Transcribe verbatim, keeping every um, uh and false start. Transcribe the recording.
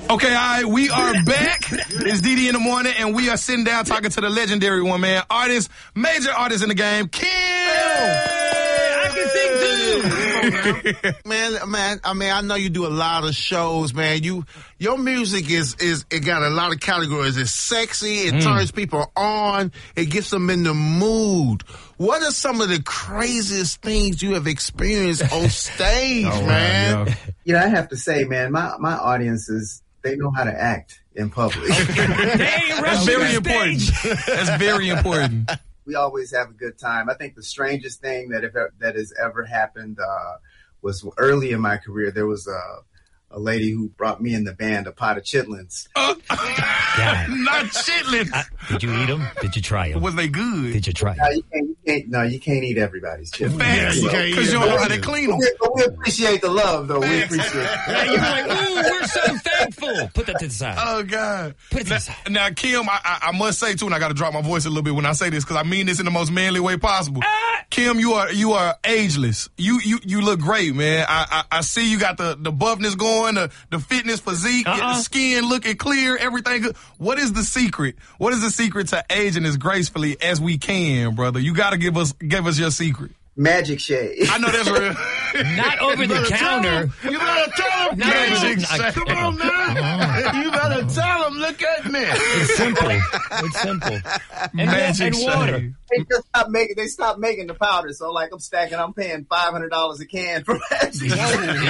Okay, all right, we are back. It's D D in the morning, and we are sitting down talking to the legendary one, man. Artist, major artist in the game, Kim. Hey, I can sing too. man, man, I mean, I know you do a lot of shows, man. You, your music is, is, it got a lot of categories. It's sexy. It mm. turns people on. It gets them in the mood. What are some of the craziest things you have experienced on stage, oh, man? Wow, you know, I have to say, man, my, my audiences, they know how to act in public. That's very important. That's very important. We always have a good time. I think the strangest thing that if, that has ever happened uh, was early in my career. There was a, a lady who brought me in the band a pot of chitlins. Uh, not chitlins. Uh, did you eat them? Did you try them? Was they good? Did you try them? No, you can't, you can't, no, you can't eat everybody's chitlins. Because you, you, you don't know how they clean them. We, we appreciate the love, though. We appreciate it. Yeah, you're like, ooh, we're so thankful. Put that to the side. Oh, God. Put it to now, the side. Now, Kim, I, I, I must say, too, and I got to drop my voice a little bit when I say this, because I mean this in the most manly way possible. Ah! Kim, you are you are ageless. You you you look great, man. I I, I see you got the, the buffness going, the, the fitness physique, uh-uh. the skin looking clear, everything good. What is the secret? What is the secret to aging as gracefully as we can, brother? You got to give us give us your secret. Magic shade. I know that's real. Not over the counter. You better tell him. Magic shade. Come on, man. You better tell him. Look at me. It's simple. It's simple. And, Magic and water. shade. They just stopped making. They stopped making the powder. So like I'm stacking. I'm paying five hundred dollars a can for magic.